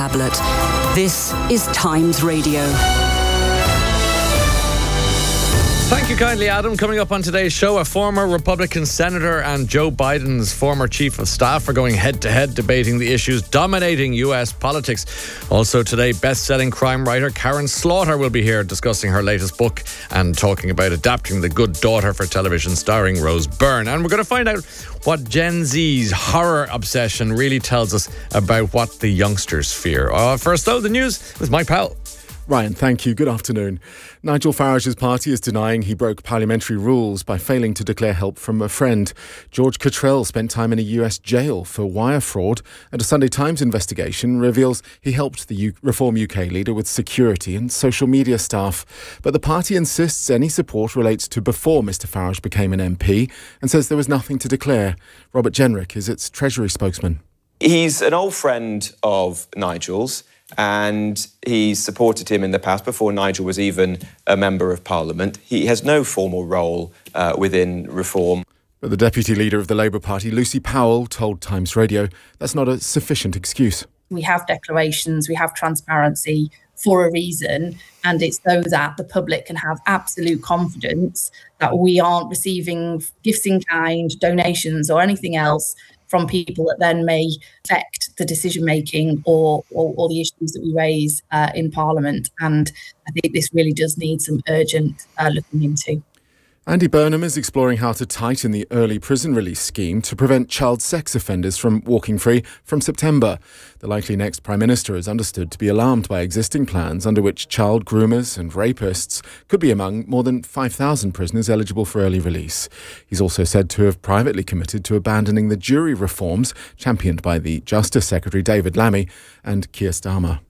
tablet. This is Times Radio. Thank you kindly, Adam. Coming up on today's show, a former Republican senator and Joe Biden's former chief of staff are going head-to-head debating the issues dominating US politics. Also today, best-selling crime writer Karen Slaughter will be here discussing her latest book and talking about adapting The Good Daughter for television starring Rose Byrne. And we're going to find out what Gen Z's horror obsession really tells us about what the youngsters fear. First though, the news with Mike Powell. Ryan, thank you. Good afternoon. Nigel Farage's party is denying he broke parliamentary rules by failing to declare help from a friend. George Cottrell spent time in a US jail for wire fraud, and a Sunday Times investigation reveals he helped the Reform UK leader with security and social media staff. But the party insists any support relates to before Mr Farage became an MP and says there was nothing to declare. Robert Jenrick is its Treasury spokesman. He's an old friend of Nigel's, and he's supported him in the past before Nigel was even a member of Parliament. He has no formal role within Reform. But the deputy leader of the Labour Party, Lucy Powell, told Times Radio that's not a sufficient excuse. We have declarations, we have transparency for a reason, and it's so that the public can have absolute confidence that we aren't receiving gifts in kind, donations or anything else from people that then may affect the decision-making or the issues that we raise in Parliament. And I think this really does need some urgent looking into. Andy Burnham is exploring how to tighten the early prison release scheme to prevent child sex offenders from walking free from September. The likely next Prime Minister is understood to be alarmed by existing plans under which child groomers and rapists could be among more than 5,000 prisoners eligible for early release. He's also said to have privately committed to abandoning the jury reforms championed by the Justice Secretary David Lammy and Keir Starmer.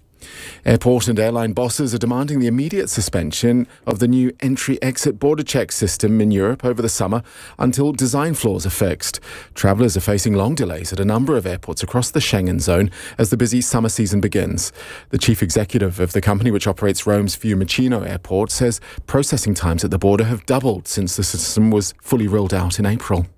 Airport and airline bosses are demanding the immediate suspension of the new entry-exit border check system in Europe over the summer until design flaws are fixed. Travellers are facing long delays at a number of airports across the Schengen zone as the busy summer season begins. The chief executive of the company which operates Rome's Fiumicino Airport says processing times at the border have doubled since the system was fully rolled out in April.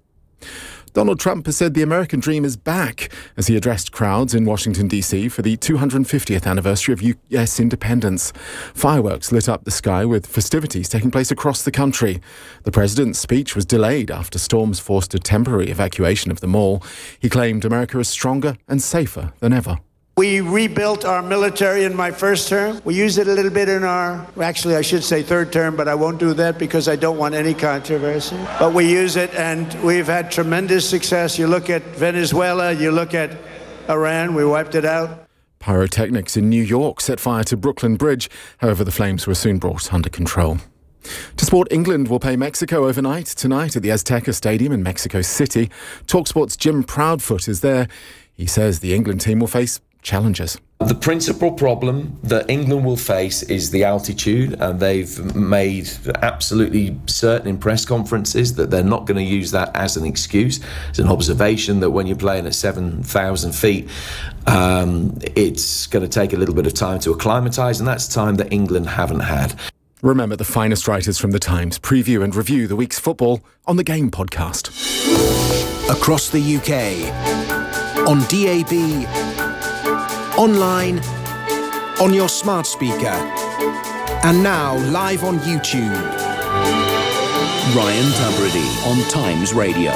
Donald Trump has said the American dream is back as he addressed crowds in Washington, D.C. for the 250th anniversary of U.S. independence. Fireworks lit up the sky with festivities taking place across the country. The president's speech was delayed after storms forced a temporary evacuation of the mall. He claimed America is stronger and safer than ever. We rebuilt our military in my first term. We used it a little bit in actually I should say third term, but I won't do that because I don't want any controversy. But we use it and we've had tremendous success. You look at Venezuela, you look at Iran, we wiped it out. Pyrotechnics in New York set fire to Brooklyn Bridge. However, the flames were soon brought under control. To sport, England will play Mexico overnight tonight at the Azteca Stadium in Mexico City. TalkSport's Jim Proudfoot is there. He says the England team will face challenges. The principal problem that England will face is the altitude, and they've made absolutely certain in press conferences that they're not going to use that as an excuse. It's an observation that when you're playing at 7,000 feet, it's going to take a little bit of time to acclimatise, and that's time that England haven't had. Remember, the finest writers from The Times preview and review the week's football on The Game podcast. Across the UK, on DAB, online, on your smart speaker, and now live on YouTube. Ryan Tubridy on Times Radio.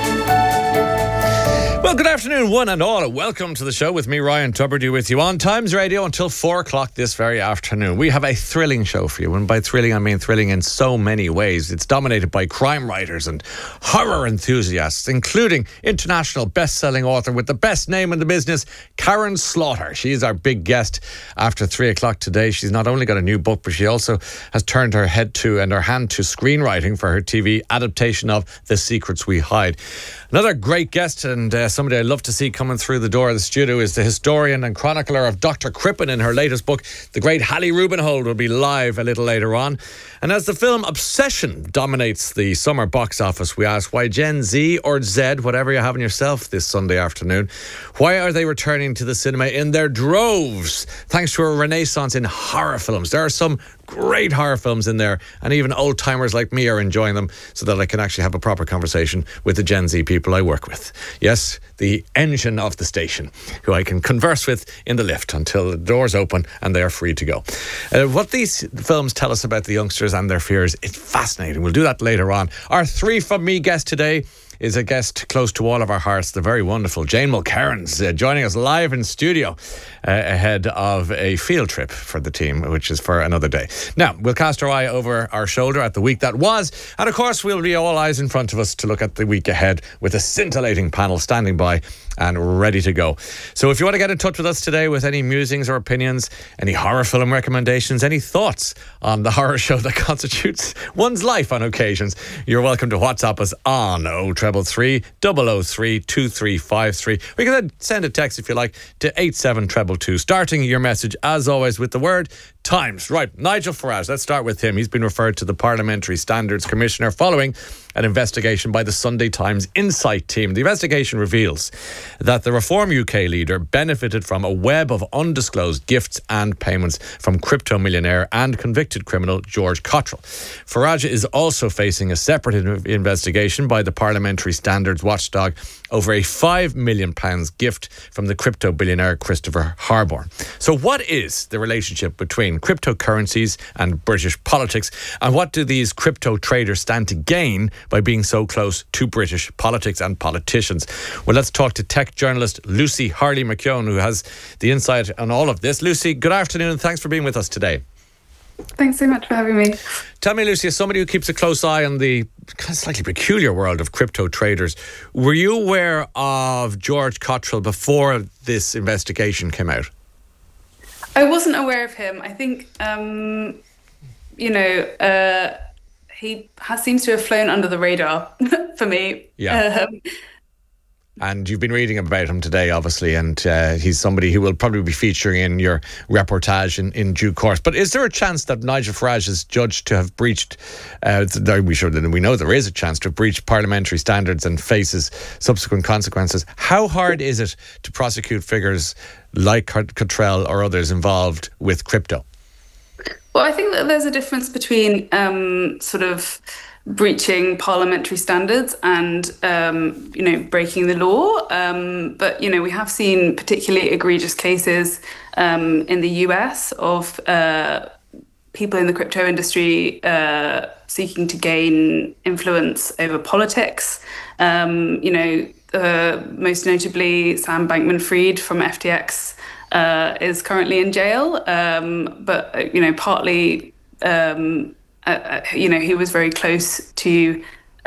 Well, good afternoon, one and all. Welcome to the show with me, Ryan Tubridy, with you on Times Radio until 4 o'clock this very afternoon. We have a thrilling show for you, and by thrilling, I mean thrilling in so many ways. It's dominated by crime writers and horror enthusiasts, including international best-selling author with the best name in the business, Karen Slaughter. She is our big guest after 3 o'clock today. She's not only got a new book, but she also has turned her head to and her hand to screenwriting for her TV adaptation of The Secrets We Hide. Another great guest and somebody I love to see coming through the door of the studio is the historian and chronicler of Dr. Crippen in her latest book. The great Hallie Rubenhold will be live a little later on. And as the film Obsession dominates the summer box office, we ask why Gen Z or Z, whatever you're having yourself this Sunday afternoon, why are they returning to the cinema in their droves? Thanks to a renaissance in horror films. There are some great horror films in there, and even old timers like me are enjoying them, so that I can actually have a proper conversation with the Gen Z people I work with. Yes, the engine of the station, who I can converse with in the lift until the doors open and they are free to go. What these films tell us about the youngsters and their fears, it's fascinating. We'll do that later on. Our 3 From Me guest today is a guest close to all of our hearts, the very wonderful Jane Mulcairns, joining us live in studio ahead of a field trip for the team, which is for another day. Now, we'll cast our eye over our shoulder at the week that was, and of course we'll be all eyes in front of us to look at the week ahead with a scintillating panel standing by and ready to go. So if you want to get in touch with us today with any musings or opinions, any horror film recommendations, any thoughts on the horror show that constitutes one's life on occasions, you're welcome to WhatsApp us on 0333 003 2353. We can then send a text if you like to 87222, starting your message as always with the word Times. Right, Nigel Farage, let's start with him. He's been referred to the Parliamentary Standards Commissioner following an investigation by the Sunday Times Insight team. The investigation reveals that the Reform UK leader benefited from a web of undisclosed gifts and payments from crypto millionaire and convicted criminal George Cottrell. Farage is also facing a separate investigation by the Parliamentary Standards Watchdog over a £5 million gift from the crypto billionaire Christopher Harborne. So what is the relationship between cryptocurrencies and British politics, and what do these crypto traders stand to gain by being so close to British politics and politicians? Well, let's talk to tech journalist Lucy Harley-McKeown, who has the insight on all of this. Lucy, good afternoon and thanks for being with us today. Thanks so much for having me. Tell me, Lucy, as somebody who keeps a close eye on the kind of slightly peculiar world of crypto traders, were you aware of George Cottrell before this investigation came out? I wasn't aware of him. I think, he seems to have flown under the radar for me. Yeah. And you've been reading about him today, obviously, and he's somebody who will probably be featuring in your reportage in due course. But is there a chance that Nigel Farage is judged to have breached, we know there is a chance to have breached parliamentary standards and faces subsequent consequences? How hard is it to prosecute figures like Cottrell or others involved with crypto? Well, I think that there's a difference between sort of breaching parliamentary standards and, breaking the law. But, we have seen particularly egregious cases in the US of people in the crypto industry seeking to gain influence over politics. Most notably, Sam Bankman-Fried from FTX is currently in jail. But partly, he was very close to,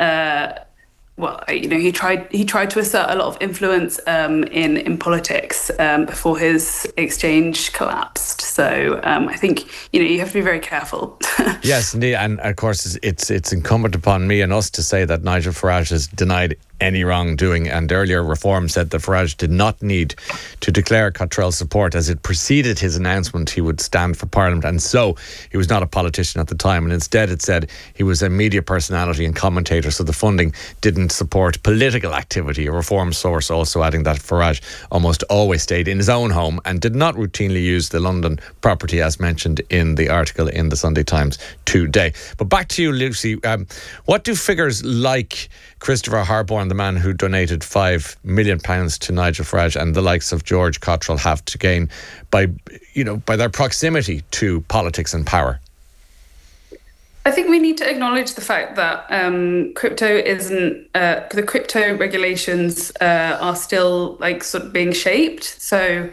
he tried to assert a lot of influence in politics before his exchange collapsed. So I think, you have to be very careful. Yes, indeed. And of course, it's incumbent upon me and us to say that Nigel Farage has denied any wrongdoing, and earlier Reform said that Farage did not need to declare Cottrell's support as it preceded his announcement he would stand for Parliament, and so he was not a politician at the time, and instead it said he was a media personality and commentator, so the funding didn't support political activity. A Reform source also adding that Farage almost always stayed in his own home and did not routinely use the London property as mentioned in the article in the Sunday Times today. But back to you, Lucy. What do figures like Christopher Harborne, the man who donated £5 million to Nigel Farage, and the likes of George Cottrell have to gain by their proximity to politics and power? I think we need to acknowledge the fact that crypto isn't, the crypto regulations are still sort of being shaped. So,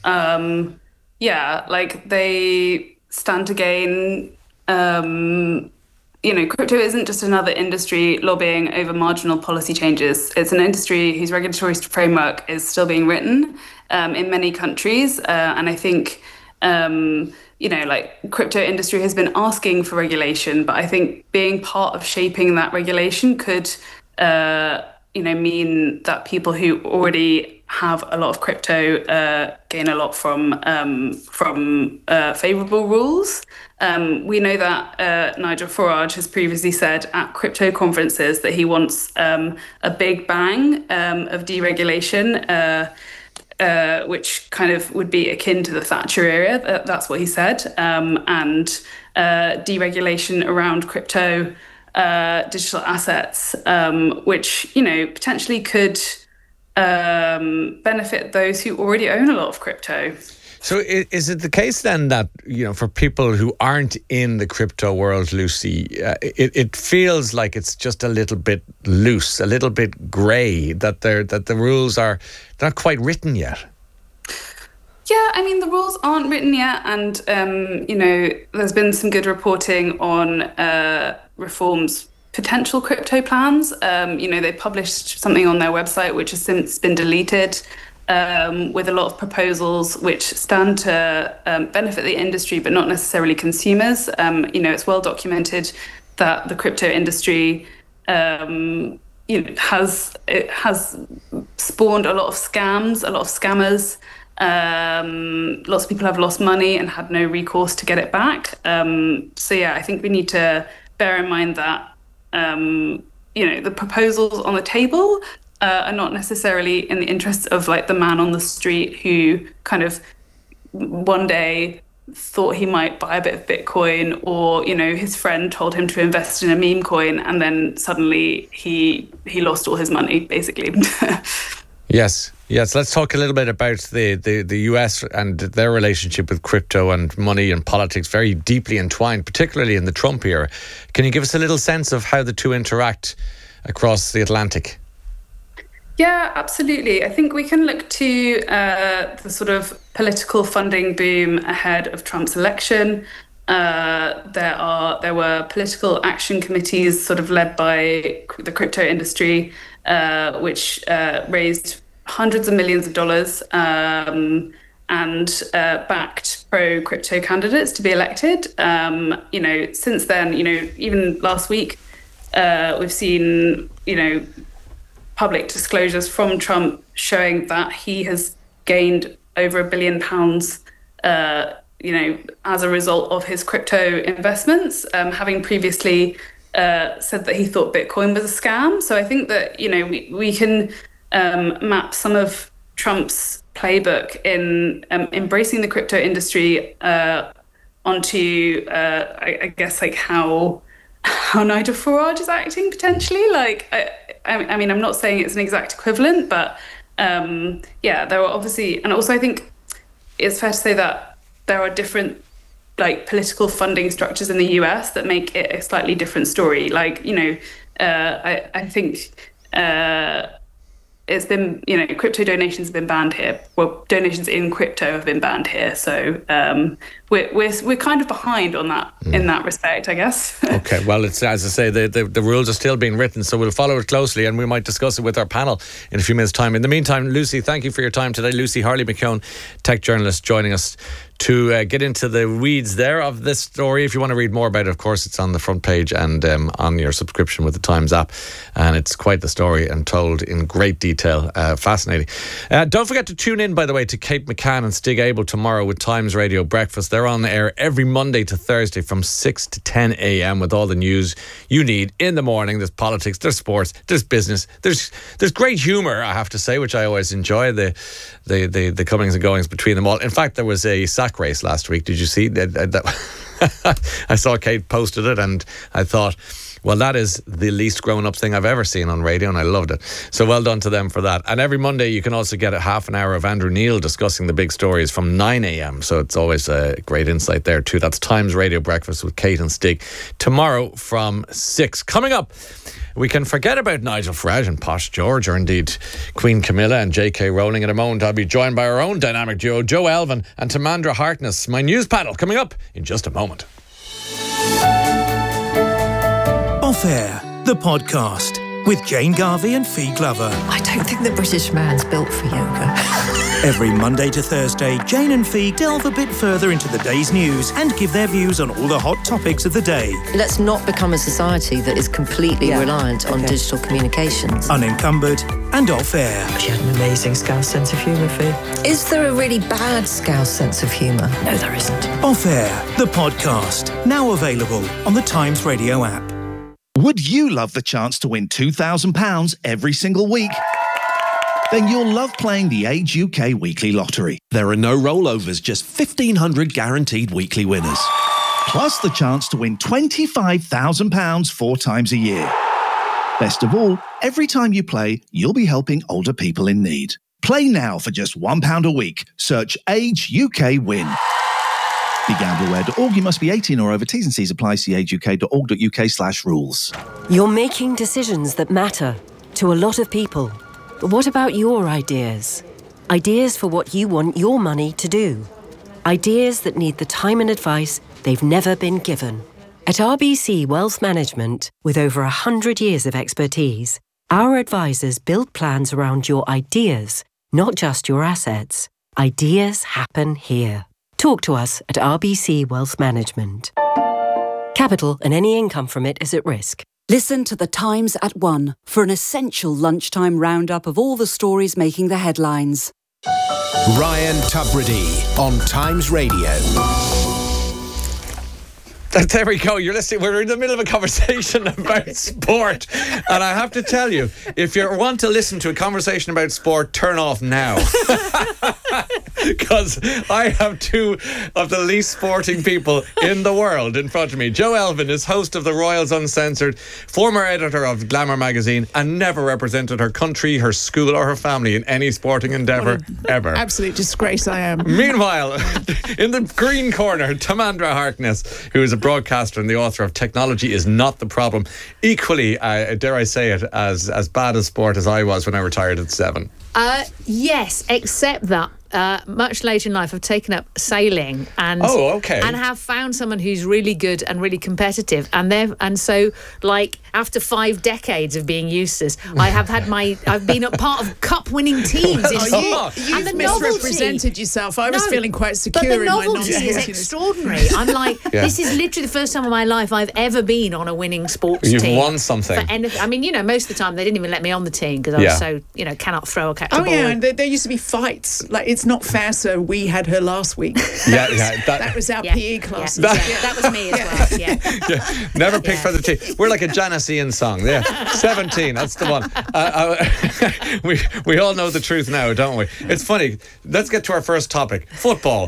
they stand to gain. Crypto isn't just another industry lobbying over marginal policy changes. It's an industry whose regulatory framework is still being written in many countries. And I think, crypto industry has been asking for regulation, but I think being part of shaping that regulation could, mean that people who already have a lot of crypto gain a lot from favourable rules. We know that Nigel Farage has previously said at crypto conferences that he wants a big bang of deregulation which kind of would be akin to the Thatcher era. That's what he said. And deregulation around crypto, digital assets, which, potentially could benefit those who already own a lot of crypto. So is it the case then that, for people who aren't in the crypto world, Lucy, it feels like it's just a little bit loose, a little bit grey, that the rules are not quite written yet? Yeah, I mean, the rules aren't written yet. And, there's been some good reporting on Reform's potential crypto plans. They published something on their website, which has since been deleted, with a lot of proposals which stand to benefit the industry, but not necessarily consumers. It's well documented that the crypto industry has spawned a lot of scams, a lot of scammers. Lots of people have lost money and had no recourse to get it back. I think we need to bear in mind that the proposals on the table are not necessarily in the interests of like the man on the street who kind of one day thought he might buy a bit of Bitcoin, or his friend told him to invest in a meme coin, and then suddenly he lost all his money, basically. Yes. Let's talk a little bit about the US and their relationship with crypto and money and politics, very deeply entwined, particularly in the Trump era. Can you give us a little sense of how the two interact across the Atlantic? Yeah, absolutely. I think we can look to the sort of political funding boom ahead of Trump's election. There were political action committees sort of led by the crypto industry, which raised hundreds of millions of dollars and backed pro-crypto candidates to be elected. Since then, even last week, we've seen, public disclosures from Trump showing that he has gained over £1 billion, as a result of his crypto investments, having previously said that he thought Bitcoin was a scam. So I think that, we can map some of Trump's playbook in embracing the crypto industry onto, I guess, like how Nigel Farage is acting potentially. I mean, I'm not saying it's an exact equivalent, but there are obviously, and also I think it's fair to say that there are different political funding structures in the US that make it a slightly different story. I think it's been, crypto donations have been banned here. Well, donations in crypto have been banned here. So we're kind of behind on that in that respect, I guess. Okay, well, it's, as I say, the rules are still being written, so we'll follow it closely and we might discuss it with our panel in a few minutes' time. In the meantime, Lucy, thank you for your time today. Lucy Harley-McKeown, tech journalist, joining us to get into the weeds there of this story. If you want to read more about it, of course, it's on the front page and on your subscription with the Times app. And it's quite the story and told in great detail. Fascinating. Don't forget to tune in, by the way, to Kate McCann and Stig Abel tomorrow with Times Radio Breakfast. They're on the air every Monday to Thursday from 6 to 10 a.m. with all the news you need in the morning. There's politics, there's sports, there's business, there's great humour, I have to say, which I always enjoy, the comings and goings between them all. In fact, there was a sack race last week. Did you see that? I saw Kate posted it and I thought, well, that is the least grown-up thing I've ever seen on radio, and I loved it. So well done to them for that. And every Monday you can also get a half an hour of Andrew Neil discussing the big stories from 9 a.m. So it's always a great insight there too. That's Times Radio Breakfast with Kate and Stig tomorrow from 6. Coming up, we can forget about Nigel Farage and Posh George, or indeed Queen Camilla and J.K. Rowling. In a moment, I'll be joined by our own dynamic duo, Joe Elvin and Tamandra Harkness. My news panel coming up in just a moment. Off Air, the podcast with Jane Garvey and Fee Glover. I don't think the British man's built for yoga. Every Monday to Thursday, Jane and Fee delve a bit further into the day's news and give their views on all the hot topics of the day. Let's not become a society that is completely reliant on digital communications. Unencumbered and off air. She had an amazing Scouse sense of humour, Fee. Is there a really bad Scouse sense of humour? No, there isn't. Off Air, the podcast, now available on the Times Radio app. Would you love the chance to win £2,000 every single week? Well, then then you'll love playing the Age UK Weekly Lottery. There are no rollovers, just 1,500 guaranteed weekly winners. Plus the chance to win £25,000 4 times a year. Best of all, every time you play, you'll be helping older people in need. Play now for just £1 a week. Search Age UK Win. BeGambleAware.org. You must be 18 or over. T's and C's apply. See ageuk.org.uk/rules. You're making decisions that matter to a lot of people. But what about your ideas? Ideas for what you want your money to do. Ideas that need the time and advice they've never been given. At RBC Wealth Management, with over 100 years of expertise, our advisors build plans around your ideas, not just your assets. Ideas happen here. Talk to us at RBC Wealth Management. Capital and any income from it is at risk. Listen to The Times at 1 for an essential lunchtime roundup of all the stories making the headlines. Ryan Tubridy on Times Radio. There we go. You're listening. We're in the middle of a conversation about sport. And I have to tell you, if you want to listen to a conversation about sport, turn off now. Because I have two of the least sporting people in the world in front of me. Joe Elvin is host of the Royals Uncensored, former editor of Glamour magazine, and never represented her country, her school, or her family in any sporting endeavour ever. Absolute disgrace I am. Meanwhile, in the green corner, Tamandra Harkness, who is a broadcaster and the author of Technology is Not the Problem. Equally, dare I say it, as bad a sport as I was when I retired at 7. Yes, except that much later in life I've taken up sailing and and have found someone who's really good and really competitive, and so like after 5 decades of being useless, I've been a part of cup winning teams. You've misrepresented yourself. I was feeling quite secure in my novelty is extraordinary. I'm like, this is literally the first time in my life I've ever been on a winning sports team. You've won something. I mean, most of the time they didn't even let me on the team because I was so cannot throw or catch a ball. And there used to be fights. Like, it's not fair, so we had her last week. That was our PE class. That was me as well. Never picked for the team. We're like a Janice Ian song. 17, that's the one. We all know the truth now, don't we? It's funny. Let's get to our first topic. Football.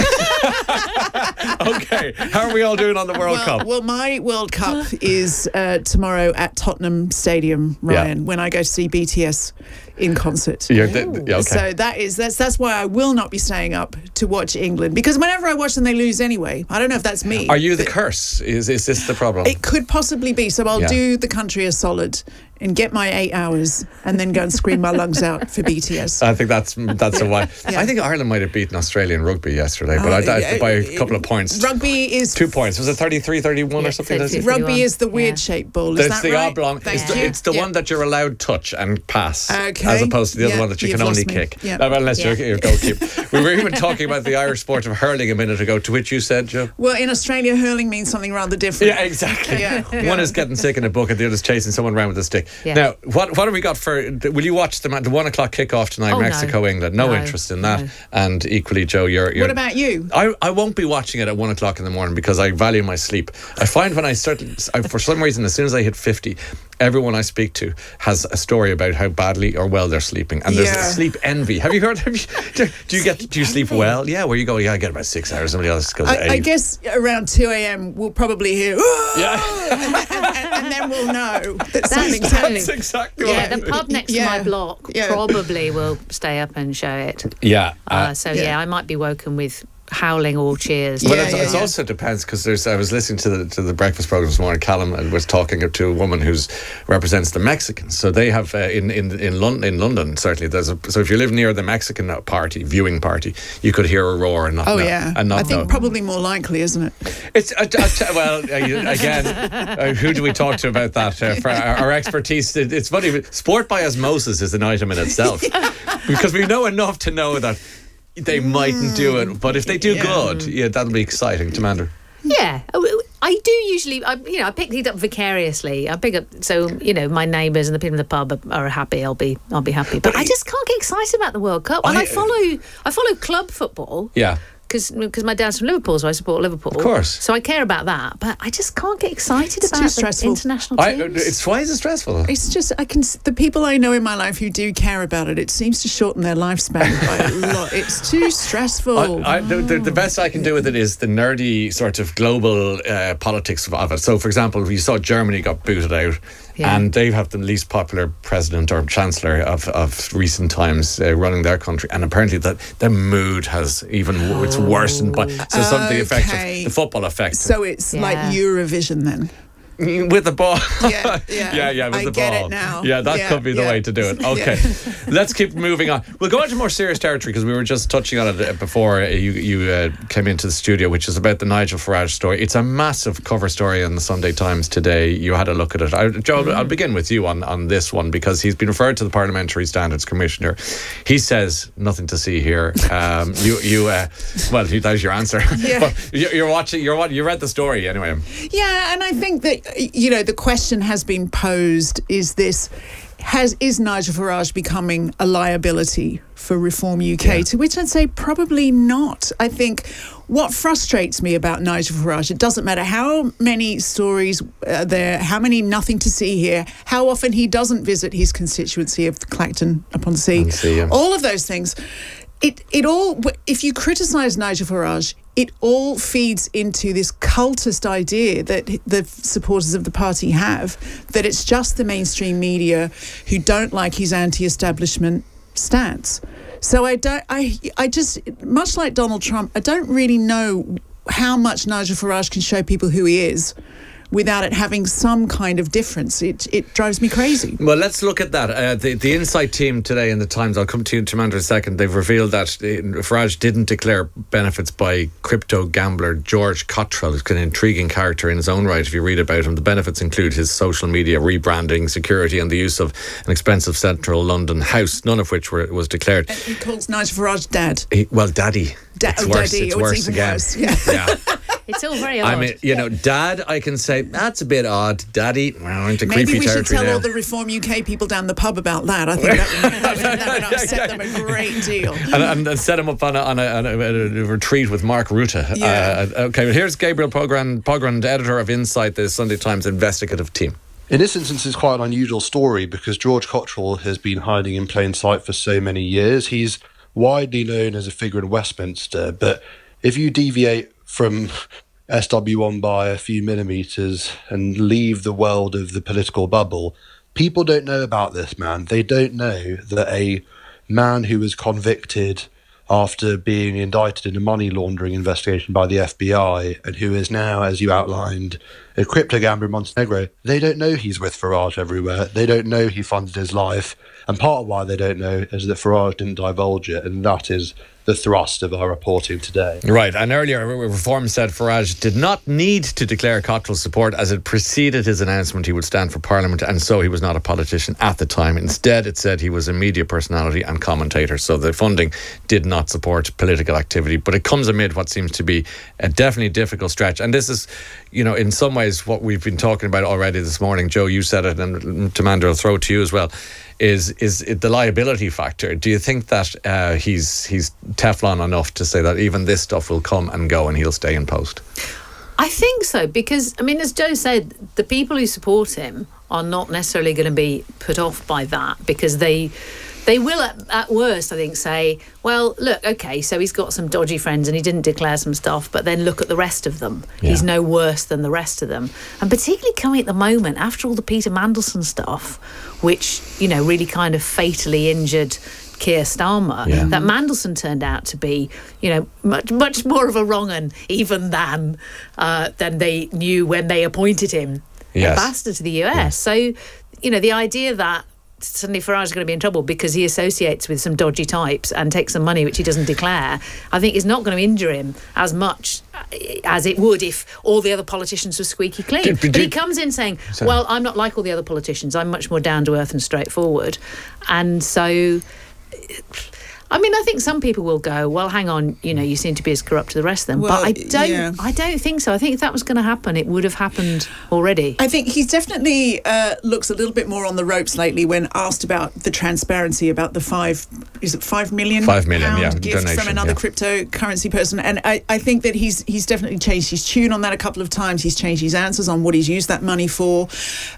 Okay, how are we all doing on the World Cup? Well, my World Cup is tomorrow at Tottenham Stadium, Ryan, when I go to see BTS in concert. So that's why I will not be staying up to watch England, because whenever I watch them they lose anyway. I don't know if that's me. Are you the curse? Is this the problem? It could possibly be. So I'll do the country a solid and get my 8 hours and then go and scream my lungs out for BTS. I think that's a why. I think Ireland might have beaten Australian rugby yesterday, but by a couple of points. Rugby is 2 points. Was it 33-31 or something? Rugby is the weird shaped ball. Is it's that the right? oblong. It's the one that you're allowed touch and pass, as opposed to the other one that you can only kick. Unless you're goalkeeper. We were even talking about the Irish sport of hurling a minute ago, to which you said, Joe. Well, in Australia, hurling means something rather different. Yeah, exactly. One is getting sick in a bucket, the other's chasing someone around with a stick. Now, what have we got for? Will you watch the 1 o'clock kickoff tonight, Mexico England? No interest in that. And equally, Joe, you're. What about you? I won't be watching it at 1 o'clock in the morning because I value my sleep. I find when I start, for some reason, as soon as I hit 50, everyone I speak to has a story about how badly or well they're sleeping, and there's sleep envy. Have you heard? Do you sleep well? Yeah, where you go? Yeah, I get about 6 hours. Somebody else goes 8. I guess around 2 a.m. we'll probably hear and then we'll know that something's happening. That's exactly right. The pub next to my block probably will stay up and show it. I might be woken with howling all cheers. But it also depends, because I was listening to the breakfast program this morning. Callum was talking to a woman who represents the Mexicans. So they have in London certainly so if you live near the Mexican viewing party, you could hear a roar and not know. And not I think probably more likely, isn't it? It's again, who do we talk to about that? For our expertise, it's funny. Sport by osmosis is an item in itself, because we know enough to know that they mightn't do it, but if they do good, that'll be exciting. Tamandra. Yeah, I do usually. I pick these up vicariously. I pick up, so my neighbours and the people in the pub are happy. I'll be happy. But I just can't get excited about the World Cup. And I follow club football. Yeah. because my dad's from Liverpool, so I support Liverpool. Of course. So I care about that, but I just can't get excited about the international teams. Why is it stressful? It's just the people I know in my life who do care about it seems to shorten their lifespan by a lot. It's too stressful. The best I can do with it is the nerdy sort of global politics of it. So, for example, we saw Germany got booted out. Yeah. And they have the least popular president or chancellor of recent times running their country, and apparently the mood has it's worsened by something effect of the football effect. So it's like Eurovision then. With the ball. Yeah, with the ball. I get it now. Yeah, that could be the way to do it. Okay, let's keep moving on. We'll go into more serious territory because we were just touching on it before you came into the studio, which is about the Nigel Farage story. It's a massive cover story in the Sunday Times today. You had a look at it. Joe, I'll begin with you on this one because he's been referred to the Parliamentary Standards Commissioner. He says nothing to see here. Well, that's your answer. Yeah. But you read the story anyway. Yeah, and I think that the question has been posed: is Nigel Farage becoming a liability for Reform UK? Yeah. To which I'd say probably not. I think what frustrates me about Nigel Farage, it doesn't matter how many stories there, how many nothing to see here, how often he doesn't visit his constituency of Clacton upon Sea, all of those things. It all, if you criticise Nigel Farage, it all feeds into this cultist idea that the supporters of the party have, that it's just the mainstream media who don't like his anti-establishment stance. So I just, much like Donald Trump, I don't really know how much Nigel Farage can show people who he is without it having some kind of difference. It drives me crazy. Well, let's look at that. The Insight team today in the Times, I'll come to you, Tamandra, in a second. They've revealed that Farage didn't declare benefits by crypto gambler George Cottrell, who's an intriguing character in his own right if you read about him. The benefits include his social media rebranding, security and the use of an expensive central London house, none of which was declared. He calls Nigel Farage Dad. Daddy. It's worse. Daddy. It's worse again. Worse. Yeah. It's all very odd. I mean, Dad, I can say, that's a bit odd. Daddy, we're into creepy territory now. Maybe we should tell all the Reform UK people down the pub about that. I think that would upset them a great deal. And set them up on a retreat with Mark Rutte. Yeah. Okay, well, here's Gabriel Pogrund, editor of Insight, the Sunday Times investigative team. In this instance, it's quite an unusual story because George Cottrell has been hiding in plain sight for so many years. He's widely known as a figure in Westminster, but if you deviate from SW1 by a few millimetres and leave the world of the political bubble, people don't know about this man. They don't know that a man who was convicted after being indicted in a money laundering investigation by the FBI and who is now, as you outlined, a crypto gambler in Montenegro, they don't know he's with Farage everywhere. They don't know he funded his life. And part of why they don't know is that Farage didn't divulge it, and that is the thrust of our reporting today. Right, and earlier Reform said Farage did not need to declare Cottrell's support as it preceded his announcement he would stand for Parliament, and so he was not a politician at the time. Instead, it said he was a media personality and commentator, so the funding did not support political activity. But it comes amid what seems to be a definitely difficult stretch, and this is, in some ways what we've been talking about already this morning. Joe, you said it, and Tamandra, I'll throw it to you as well. Is the liability factor. Do you think that he's Teflon enough to say that even this stuff will come and go and he'll stay in post? I think so, because, as Joe said, the people who support him are not necessarily going to be put off by that, because they will at worst, I think, say, well, look, okay, so he's got some dodgy friends and he didn't declare some stuff, but then look at the rest of them. Yeah. He's no worse than the rest of them. And particularly coming at the moment, after all the Peter Mandelson stuff, which, really kind of fatally injured Keir Starmer, that Mandelson turned out to be, much more of a wrong-un even than they knew when they appointed him ambassador to the US. Yeah. So, the idea that suddenly Farage is going to be in trouble because he associates with some dodgy types and takes some money which he doesn't declare, I think is not going to injure him as much as it would if all the other politicians were squeaky clean. But he comes in saying, well, I'm not like all the other politicians. I'm much more down to earth and straightforward. And so I mean, I think some people will go, well, hang on, you seem to be as corrupt as the rest of them. Well, but I don't think so. I think if that was going to happen, it would have happened already. I think he's definitely looks a little bit more on the ropes lately when asked about the transparency about the 5 million? £5 million gift donation, from another cryptocurrency person. And I think that he's definitely changed his tune on that a couple of times. He's changed his answers on what he's used that money for.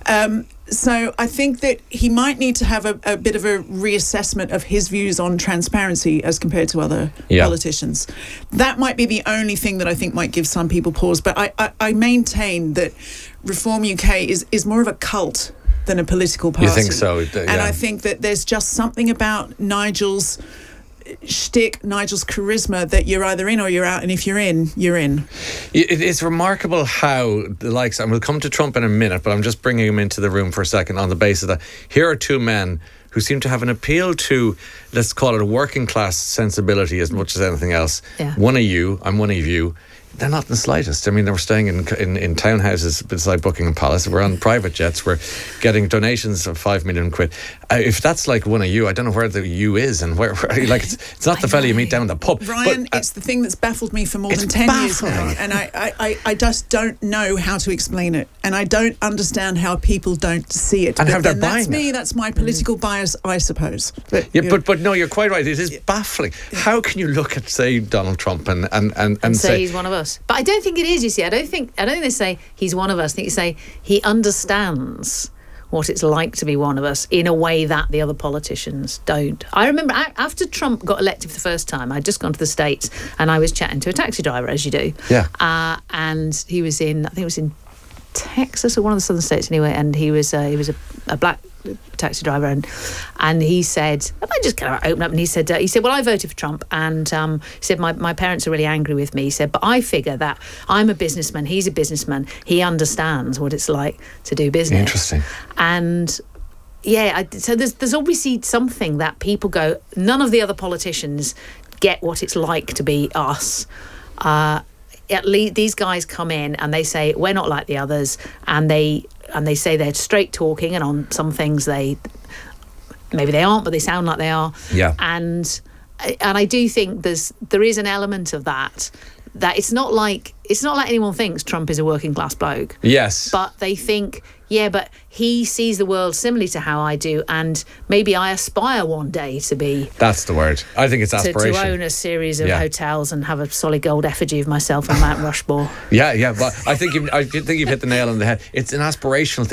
So I think that he might need to have a bit of a reassessment of his views on transparency as compared to other politicians. That might be the only thing that I think might give some people pause. But I maintain that Reform UK is more of a cult than a political party. You think so? And I think that there's just something about Nigel's shtick, Nigel's charisma, that you're either in or you're out, and if you're in, you're in. It's remarkable how the likes, and we'll come to Trump in a minute, but I'm just bringing him into the room for a second on the basis that here are two men who seem to have an appeal to, let's call it a working class sensibility as much as anything else. Yeah. One of you, I'm one of you. They're not in the slightest. I mean, they were staying in townhouses beside Buckingham Palace. We're on private jets. We're getting donations of £5 million. If that's like one of you, I don't know where the you is and where like it's not the fella you meet down the pub. Ryan, it's the thing that's baffled me for more than 10 years now, and I just don't know how to explain it, and I don't understand how people don't see it. And how they're buying that's me. That's my political bias, I suppose. But no, you're quite right. It is baffling. How can you look at, say, Donald Trump and say he's one of us? But I don't think it is, you see. I don't think they say he's one of us. I think you say he understands what it's like to be one of us in a way that the other politicians don't. I remember after Trump got elected for the first time, I'd just gone to the States and I was chatting to a taxi driver, as you do. Yeah. And he was I think it was in Texas or one of the southern states anyway, and he was a black taxi driver, and he said, and I just kind of opened up, and he said, well, I voted for Trump, and he said my parents are really angry with me. He said, but I figure that I'm a businessman, he's a businessman, he understands what it's like to do business. Interesting. And so there's obviously something that people go, none of the other politicians get what it's like to be us. At least these guys come in and they say we're not like the others, and they say they're straight talking, and on some things maybe they aren't, but they sound like they are. Yeah. And I do think there is an element of that it's not like anyone thinks Trump is a working class bloke. Yes. But they think, yeah, but he sees the world similarly to how I do, and maybe I aspire one day to be... That's the word. I think it's aspiration. To own a series of hotels and have a solid gold effigy of myself on Mount Rushmore. Yeah, but I think you've hit the nail on the head. It's an aspirational thing.